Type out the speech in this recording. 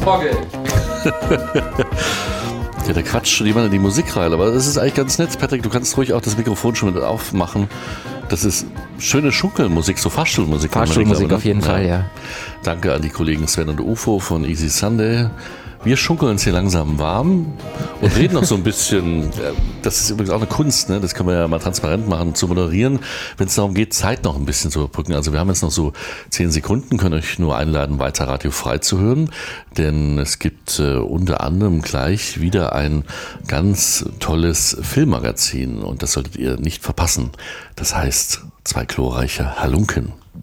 Orgel. Ja, da quatscht schon jemand in die Musik rein, aber das ist eigentlich ganz nett. Patrick, du kannst ruhig auch das Mikrofon schon mit aufmachen. Das ist schöne Schunkelmusik, so Fahrstuhlmusik. Fahrstuhlmusik auf jeden Fall, ja. Danke an die Kollegen Sven und UFO von Easy Sunday. Wir schunkeln uns hier langsam warm und reden noch so ein bisschen. Das ist übrigens auch eine Kunst, ne? Das können wir ja mal transparent machen, zu moderieren, wenn es darum geht, Zeit noch ein bisschen zu überbrücken. Also wir haben jetzt noch so 10 Sekunden, können euch nur einladen, weiter Radio frei zu hören, denn es gibt unter anderem gleich wieder ein ganz tolles Filmmagazin und das solltet ihr nicht verpassen. Das heißt, 2 glorreiche Halunken.